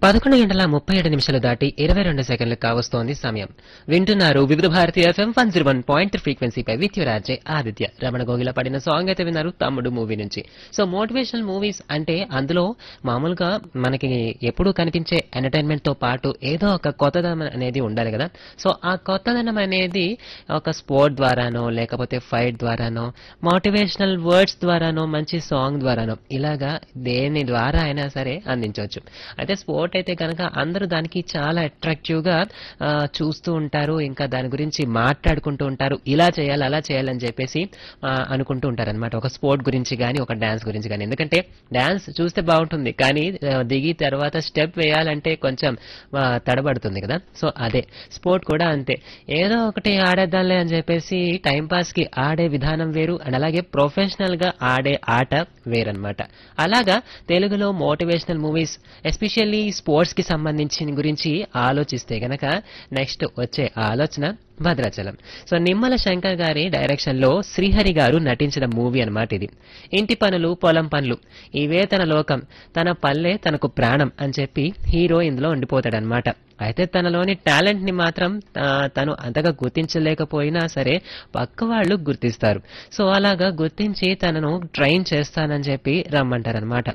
11:37 దాటి 22 సెకండ్లు కావస్తోంది సమయం. వింటున్నారు వివిధ Bharati FM 101.3 ఫ్రీక్వెన్సీపై with your RJ Aditya. Ramana గోగిల పడిన సాంగ్ అయితే విన్నారు తమ్ముడు మూవీ నుంచి. సో మోటివేషనల్ మూవీస్ అంటే అందులో మామూలుగా మనకి ఎప్పుడూ కనిపించే ఎంటర్టైన్మెంట్ తో పాటు ఏదో ఒక కొత్తదనం అనేది ఉండాలి కదా. సో ఆ కొత్తదనం అనేది ఒక స్పోర్ట్ ద్వారానో లేకపోతే ఫైట్ ద్వారానో మోటివేషనల్ వర్డ్స్ ద్వారానో మంచి సాంగ్ ద్వారానో ఇలాగా దేని ద్వారా అయినా సరే అందించవచ్చు. అయితే స్పోర్ట్ అయితే కనుక అందరూ దానికి చాలా అట్రాక్టివ్ గా చూస్తూ ఉంటారు. ఇంకా దాని గురించి మాట్లాడుకుంటూ ఉంటారు. ఇలా చేయాలి అలా చేయాలని చెప్పేసి అనుకుంటూ ఉంటారు అనమాట. ఒక స్పోర్ట్ గురించి కానీ ఒక డాన్స్ గురించి కానీ. ఎందుకంటే డాన్స్ చూస్తే బాగుంటుంది కానీ దిగి తర్వాత స్టెప్ వేయాలంటే కొంచెం తడబడుతుంది కదా. సో అదే స్పోర్ట్ కూడా అంతే. ఏదో ఒకటి ఆడేద్దాంలే అని చెప్పేసి టైం పాస్ కి ఆడే విధానం వేరు అండ్ అలాగే ప్రొఫెషనల్ గా ఆడే ఆట వేరనమాట. అలాగా తెలుగులో మోటివేషనల్ మూవీస్ ఎస్పెషల్లీ స్పోర్ట్స్ కి సంబంధించిన గురించి ఆలోచిస్తే గనక నెక్స్ట్ వచ్చే ఆలోచన భద్రాచలం. సో నిమ్మల శంకర్ గారి డైరెక్షన్ లో శ్రీహరి గారు నటించిన మూవీ అన్నమాట ఇది. ఇంటి పనులు పొలం పనులు ఇవే తన లోకం, తన పల్లె తనకు ప్రాణం అని చెప్పి హీరో ఇందులో ఉండిపోతాడనమాట. అయితే తనలోని టాలెంట్ ని మాత్రం తను అంతగా గుర్తించలేకపోయినా సరే పక్క వాళ్ళు గుర్తిస్తారు. సో అలాగా గుర్తించి తనను ట్రైన్ చేస్తానని చెప్పి రమ్మంటారనమాట.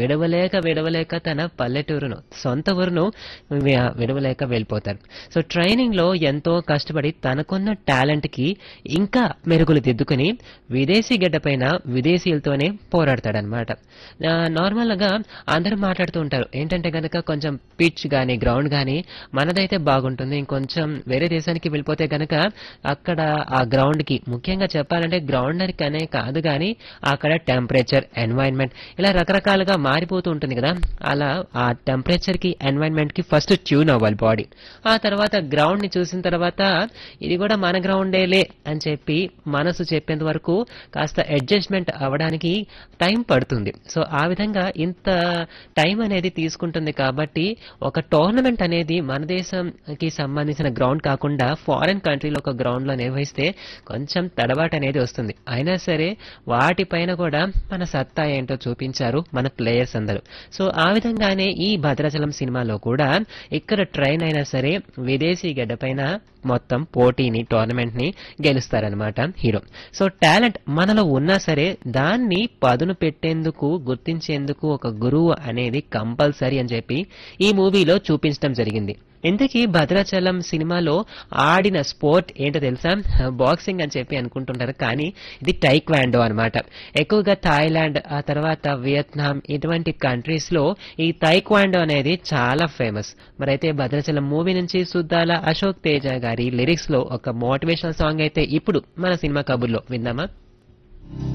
విడవలేక తన పల్లెటూరును సొంత ఊరును విడవలేక వెళ్ళిపోతారు. సో ట్రైనింగ్ లో ఎంతో కష్టపడి తనకున్న టాలెంట్ కి ఇంకా మెరుగులు దిద్దుకుని విదేశీ గడ్డపైన విదేశీయులతోనే పోరాడతాడనమాట. నార్మల్ గా అందరూ మాట్లాడుతూ ఉంటారు ఏంటంటే గనక కొంచెం పిచ్ గానీ గ్రౌండ్ గానీ మనదైతే బాగుంటుంది, ఇంకొంచెం వేరే దేశానికి వెళ్ళిపోతే గనక అక్కడ ఆ గ్రౌండ్ కి ముఖ్యంగా చెప్పాలంటే గ్రౌండర్ కనే కాదు గానీ అక్కడ టెంపరేచర్ ఎన్వైరన్మెంట్ ఇలా రకరకాలుగా మారిపోతూ ఉంటుంది కదా. అలా ఆ టెంపరేచర్ కి ఎన్వైరన్మెంట్ కి ఫస్ట్ ట్యూన్ అవ్వాలి బాడీ. ఆ తర్వాత గ్రౌండ్ ని చూసిన తర్వాత ఇది కూడా మన గ్రౌండేలే అని చెప్పి మనసు చెప్పేంత వరకు కాస్త అడ్జస్ట్మెంట్ అవ్వడానికి టైం పడుతుంది. సో ఆ విధంగా ఇంత టైం అనేది తీసుకుంటుంది కాబట్టి ఒక టోర్నమెంట్ అనేది మన దేశంకి సంబంధించిన గ్రౌండ్ కాకుండా ఫారెన్ కంట్రీలో ఒక గ్రౌండ్ లో నిర్వహిస్తే కొంచెం తడబాటు అనేది వస్తుంది. అయినా సరే వాటిపైన కూడా మన సత్తా ఏంటో చూపించారు మన ప్లేయర్స్ అందరూ. సో ఆ విధంగానే ఈ భద్రాచలం సినిమాలో కూడా ఇక్కడ ట్రైన్ అయినా సరే విదేశీ గడ్డపైన మొత్తం పోటీని టోర్నమెంట్ ని గెలుస్తారనమాట హీరో. సో టాలెంట్ మనలో ఉన్నా సరే దాన్ని పదును పెట్టేందుకు గుర్తించేందుకు ఒక గురువు అనేది కంపల్సరీ అని చెప్పి ఈ మూవీలో చూపించడం జరిగింది. ఇంతకీ భద్రాచలం సినిమాలో ఆడిన స్పోర్ట్ ఏంటో తెలుసా? బాక్సింగ్ అని చెప్పి అనుకుంటుంటారు కానీ ఇది టైక్వాండో అనమాట. ఎక్కువగా థాయిలాండ్ ఆ తర్వాత వియత్నాం ఇటువంటి కంట్రీస్ లో ఈ టైక్వాండో అనేది చాలా ఫేమస్. మరైతే భద్రాచలం మూవీ నుంచి సుద్దాల అశోక్ తేజ గారి లిరిక్స్ లో ఒక మోటివేషనల్ సాంగ్ అయితే ఇప్పుడు మన సినిమా కబుర్లో విందామా?